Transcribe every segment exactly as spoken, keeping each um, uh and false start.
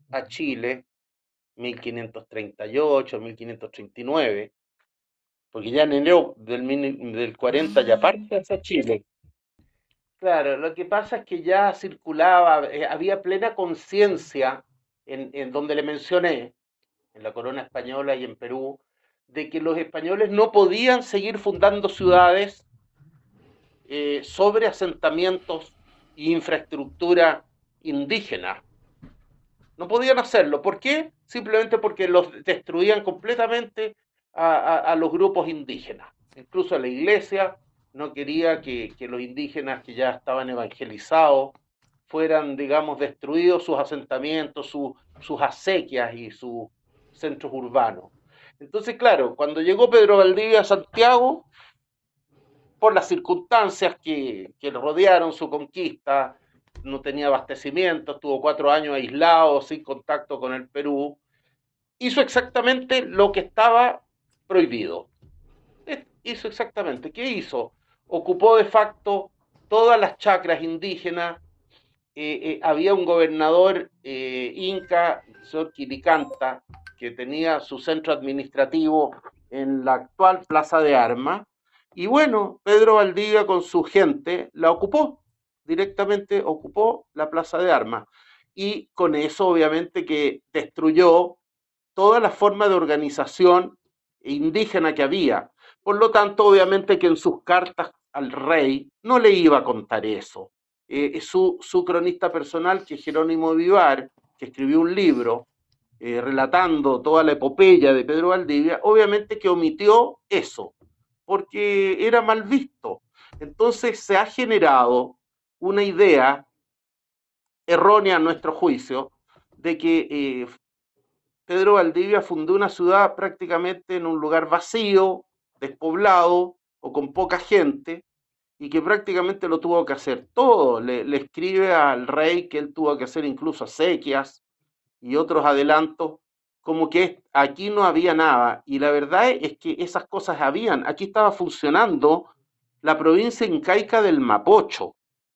a Chile, mil quinientos treinta y ocho, mil quinientos treinta y nueve, porque ya en enero del, mil- del cuarenta ya parte hacia Chile. Claro, lo que pasa es que ya circulaba, eh, había plena conciencia en, en donde le mencioné, en la corona española y en Perú, de que los españoles no podían seguir fundando ciudades eh, sobre asentamientos e infraestructura indígena. No podían hacerlo. ¿Por qué? Simplemente porque los destruían completamente a, a, a los grupos indígenas. Incluso la iglesia no quería que, que los indígenas que ya estaban evangelizados fueran, digamos, destruidos sus asentamientos, su, sus acequias y sus centros urbanos. Entonces, claro, cuando llegó Pedro Valdivia a Santiago, por las circunstancias que, que rodearon su conquista, no tenía abastecimiento, estuvo cuatro años aislado, sin contacto con el Perú, hizo exactamente lo que estaba prohibido. Hizo exactamente, ¿qué hizo? Ocupó de facto todas las chacras indígenas, eh, eh, había un gobernador eh, inca, Sor Quilicanta, que tenía su centro administrativo en la actual Plaza de Armas, y bueno, Pedro Valdivia con su gente la ocupó, directamente ocupó la Plaza de Armas, y con eso obviamente que destruyó toda la forma de organización indígena que había. Por lo tanto, obviamente que en sus cartas al rey no le iba a contar eso. Eh, su, su, cronista personal, que es Jerónimo Vivar, que escribió un libro eh, relatando toda la epopeya de Pedro Valdivia, obviamente que omitió eso, porque era mal visto. Entonces se ha generado una idea errónea a nuestro juicio de que eh, Pedro Valdivia fundó una ciudad prácticamente en un lugar vacío, despoblado o con poca gente, y que prácticamente lo tuvo que hacer todo. Le, le escribe al rey que él tuvo que hacer incluso acequias y otros adelantos, como que aquí no había nada. Y la verdad es que esas cosas habían. Aquí estaba funcionando la provincia incaica del Mapocho.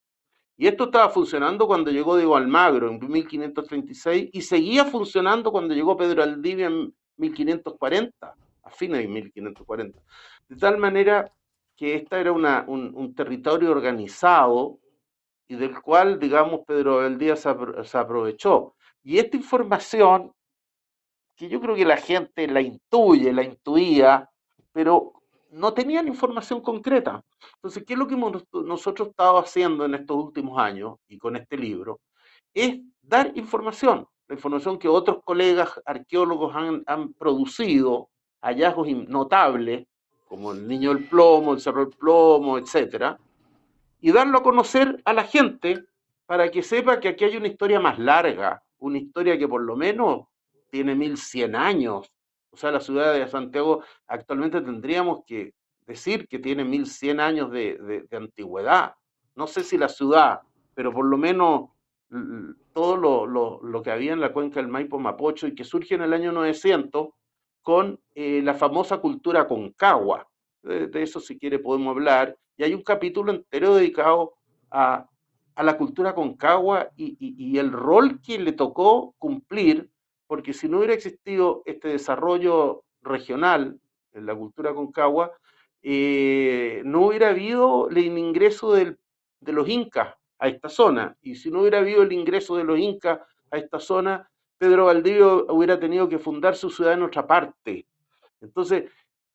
Y esto estaba funcionando cuando llegó Diego Almagro en mil quinientos treinta y seis y seguía funcionando cuando llegó Pedro Valdivia en mil quinientos cuarenta, a fines de mil quinientos cuarenta. De tal manera que esta era una, un, un territorio organizado y del cual, digamos, Pedro Valdivia se, se aprovechó. Y esta información, que yo creo que la gente la intuye, la intuía, pero no tenían información concreta. Entonces, ¿qué es lo que hemos nosotros estado haciendo en estos últimos años y con este libro? Es dar información, la información que otros colegas arqueólogos han, han producido, hallazgos notables, como el Niño del Plomo, el Cerro del Plomo, etcétera, y darlo a conocer a la gente para que sepa que aquí hay una historia más larga, una historia que por lo menos tiene mil cien años. O sea, la ciudad de Santiago actualmente tendríamos que decir que tiene mil cien años de, de, de antigüedad. No sé si la ciudad, pero por lo menos todo lo, lo, lo, que había en la cuenca del Maipo Mapocho y que surge en el año novecientos con eh, la famosa cultura concagua. De, de, eso si quiere podemos hablar. Y hay un capítulo entero dedicado a, a la cultura concagua y, y, y el rol que le tocó cumplir, porque si no hubiera existido este desarrollo regional en la cultura concagua, eh, no hubiera habido el ingreso del, de los incas a esta zona. Y si no hubiera habido el ingreso de los incas a esta zona, Pedro Valdivia hubiera tenido que fundar su ciudad en otra parte. Entonces,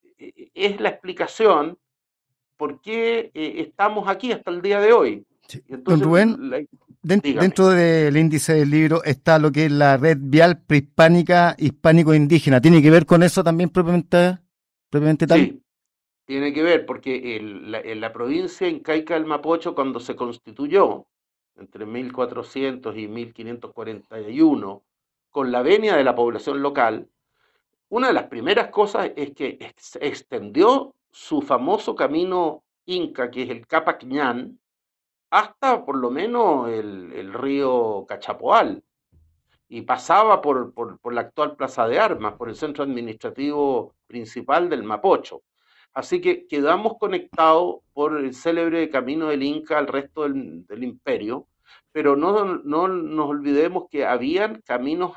es la explicación por qué eh, estamos aquí hasta el día de hoy. Sí. Don Entonces, Rubén, la, dígame. dentro del índice del libro está lo que es la red vial prehispánica hispánico-indígena. ¿Tiene que ver con eso también propiamente, propiamente tal? Sí, tiene que ver porque el, la, en la provincia incaica del Mapocho, cuando se constituyó entre mil cuatrocientos y mil quinientos cuarenta y uno, con la venia de la población local, una de las primeras cosas es que ex extendió su famoso camino inca, que es el Capac Ñan, hasta por lo menos el, el río Cachapoal, y pasaba por, por, por, la actual Plaza de Armas, por el centro administrativo principal del Mapocho. Así que quedamos conectados por el célebre camino del Inca al resto del, del imperio, pero no, no nos olvidemos que habían caminos